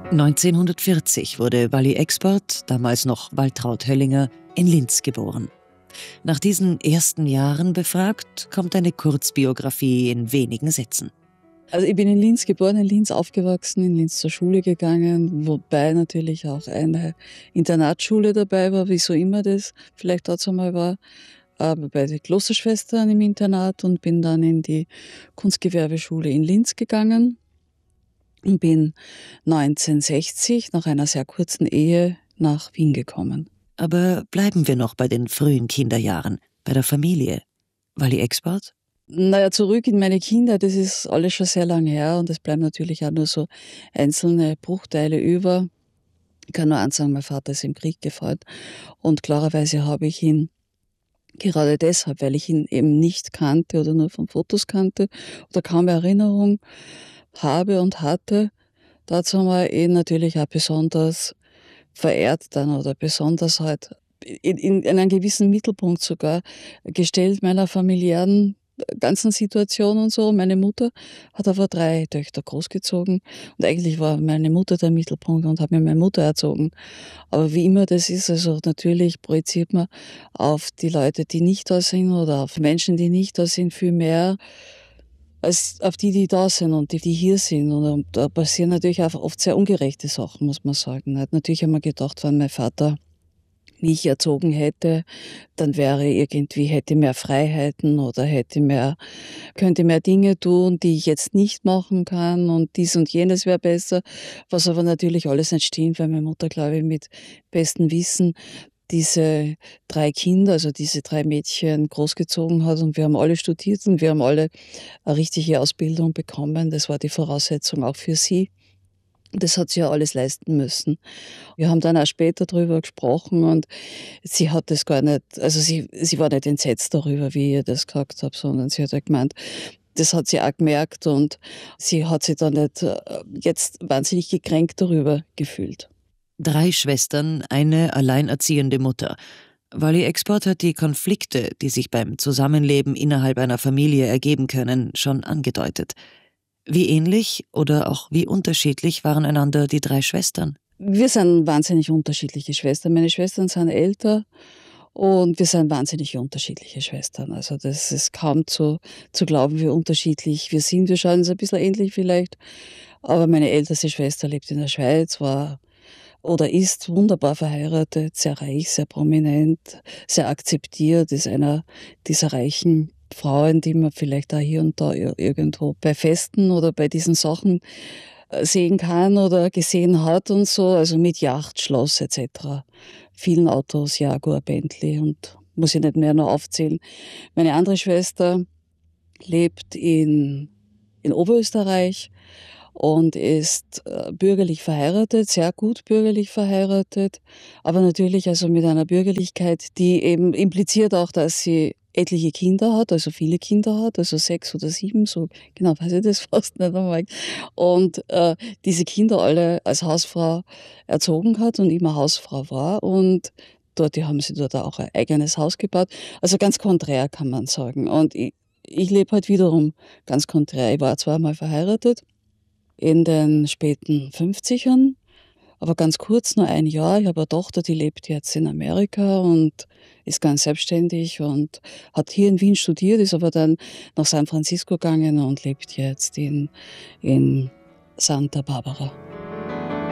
1940 wurde Walli Expert, damals noch Waltraud Höllinger, in Linz geboren. Nach diesen ersten Jahren befragt, kommt eine Kurzbiografie in wenigen Sätzen. Also ich bin in Linz geboren, in Linz aufgewachsen, in Linz zur Schule gegangen, wobei natürlich auch eine Internatsschule dabei war, wie so immer das vielleicht dazu mal war. Bei den Klosterschwestern im Internat und bin dann in die Kunstgewerbeschule in Linz gegangen und bin 1960 nach einer sehr kurzen Ehe nach Wien gekommen. Aber bleiben wir noch bei den frühen Kinderjahren, bei der Familie. Walli Expert? Naja, zurück in meine Kindheit, das ist alles schon sehr lange her und es bleiben natürlich auch nur so einzelne Bruchteile über. Ich kann nur eins sagen, mein Vater ist im Krieg gefallen und klarerweise habe ich ihn gerade deshalb, weil ich ihn eben nicht kannte oder nur von Fotos kannte oder kaum Erinnerung habe und hatte, dazu haben wir ihn natürlich auch besonders verehrt dann oder besonders halt in einen gewissen Mittelpunkt sogar gestellt meiner familiären ganzen Situation und so. Meine Mutter hat aber 3 Töchter großgezogen und eigentlich war meine Mutter der Mittelpunkt und hat mir meine Mutter erzogen. Aber wie immer das ist, also natürlich projiziert man auf die Leute, die nicht da sind oder auf Menschen, die nicht da sind, viel mehr als auf die, die da sind und die hier sind. Und da passieren natürlich auch oft sehr ungerechte Sachen, muss man sagen. Natürlich haben wir gedacht, wenn mein Vater mich erzogen hätte, dann hätte mehr Freiheiten oder könnte mehr Dinge tun, die ich jetzt nicht machen kann und dies und jenes wäre besser, was aber natürlich alles nicht stimmt, weil meine Mutter, glaube ich, mit bestem Wissen diese 3 Kinder, also diese 3 Mädchen großgezogen hat und wir haben alle studiert und wir haben alle eine richtige Ausbildung bekommen. Das war die Voraussetzung auch für sie. Das hat sie ja alles leisten müssen. Wir haben dann auch später drüber gesprochen und sie hat das gar nicht, also sie war nicht entsetzt darüber, wie ich ihr das gesagt habe, sondern sie hat ja gemeint, das hat sie auch gemerkt und sie hat sich dann nicht jetzt wahnsinnig gekränkt darüber gefühlt. 3 Schwestern, eine alleinerziehende Mutter. Walli Expert hat die Konflikte, die sich beim Zusammenleben innerhalb einer Familie ergeben können, schon angedeutet. Wie ähnlich oder auch wie unterschiedlich waren einander die 3 Schwestern? Wir sind wahnsinnig unterschiedliche Schwestern. Meine Schwestern sind älter und wir sind wahnsinnig unterschiedliche Schwestern. Also das ist kaum zu glauben, wie unterschiedlich wir sind. Wir schauen uns ein bisschen ähnlich vielleicht. Aber meine älteste Schwester lebt in der Schweiz, war oder ist wunderbar verheiratet, sehr reich, sehr prominent, sehr akzeptiert, ist einer dieser reichen Frauen, die man vielleicht auch hier und da irgendwo bei Festen oder bei diesen Sachen sehen kann oder gesehen hat und so, also mit Yacht, Schloss etc. Vielen Autos, Jaguar, Bentley und muss ich nicht mehr noch aufzählen. Meine andere Schwester lebt in Oberösterreich und ist bürgerlich verheiratet, sehr gut bürgerlich verheiratet, aber natürlich also mit einer Bürgerlichkeit, die eben impliziert auch, dass sie etliche Kinder hat, also viele Kinder hat, also 6 oder 7, so genau weiß ich das fast nicht einmal. Und diese Kinder alle als Hausfrau erzogen hat und immer Hausfrau war und die haben sie dort auch ein eigenes Haus gebaut. Also ganz konträr kann man sagen. Und ich lebe halt wiederum ganz konträr. Ich war zweimal verheiratet in den späten 50ern, aber ganz kurz, nur 1 Jahr. Ich habe eine Tochter, die lebt jetzt in Amerika und ist ganz selbstständig und hat hier in Wien studiert, ist aber dann nach San Francisco gegangen und lebt jetzt in Santa Barbara.